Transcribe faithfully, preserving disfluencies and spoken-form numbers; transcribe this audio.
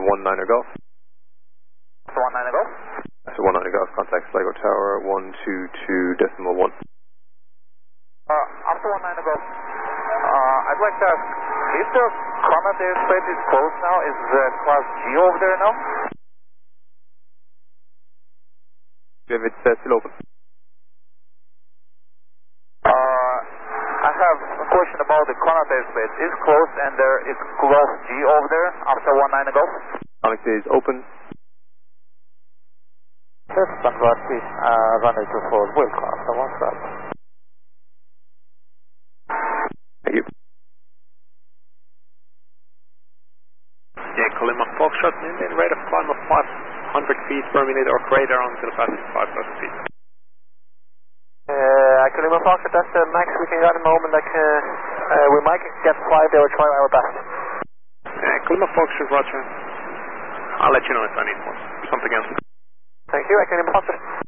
one niner Golf. Alpha one niner Golf. That's one niner Golf, contact Sligo Tower one two two decimal one. Uh, Alpha one niner Golf. Uh, I'd like to ask, if the Connaught airspace is closed now, is uh, Class G over there now? If it's uh, still open. Uh, I have a question about the Connaught airspace. Is closed and there is Class G over there, Alpha one niner Golf? Connaught is open. Yes, Sunrise Street, uh, runway two four, will cross, I want that. Thank you. Yeah, Kalima Foxtrot, maintain rate of climb of five hundred feet per minute or greater until passing five thousand feet. Uh, Kalima Foxtrot, that's the max we can get at the moment. Like, uh, uh, we might get five, they will try our best. Yeah, Kalima Foxtrot, roger. I'll let you know if I need more. Something else. Thank you, Kalima Foxtrot.